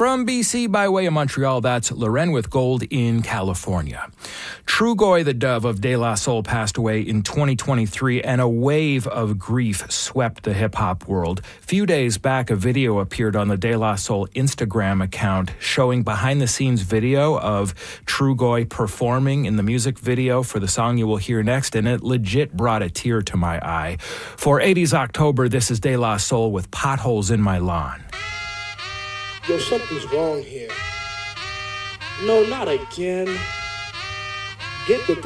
From BC by way of Montreal, that's Loren with Gold in California. Trugoy the Dove of De La Soul passed away in 2023, and a wave of grief swept the hip-hop world. A few days back, a video appeared on the De La Soul Instagram account showing behind-the-scenes video of Trugoy performing in the music video for the song you will hear next, and it legit brought a tear to my eye. For 80s October, this is De La Soul with Potholes in My Lawn. Yo, something's wrong here. No, not again. Get the